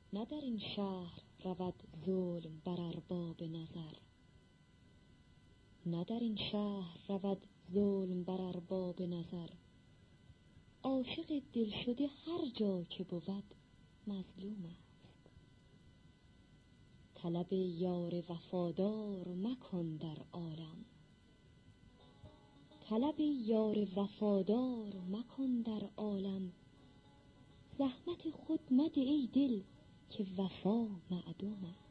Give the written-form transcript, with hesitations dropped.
نه در این شهر رود ظلم بر ارباب نظر، نه در این شهر رود ظلم بر ارباب نظر. عاشق دلشده هر جا که بود مظلوم است. طلب یار وفادار مکن در عالم، طلب یار وفادار مکن در عالم. زحمت خود مده ای دل که وفا معدوم است.